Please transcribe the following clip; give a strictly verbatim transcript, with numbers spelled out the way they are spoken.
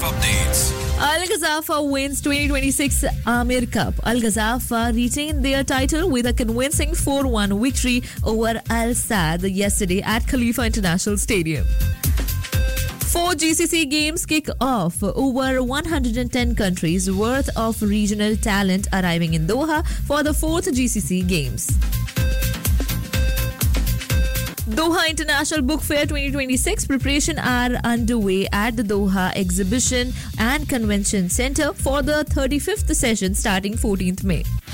updates. Al Ghazafah wins twenty twenty-six Amir Cup. Al Ghazafah retained their title with a convincing four one victory over Al Sadd yesterday at Khalifa International Stadium. Four G C C games kick off. Over one hundred ten countries worth of regional talent arriving in Doha for the fourth G C C Games. Doha International Book Fair twenty twenty-six preparation are underway at the Doha Exhibition and Convention Center for the thirty-fifth session starting fourteenth May.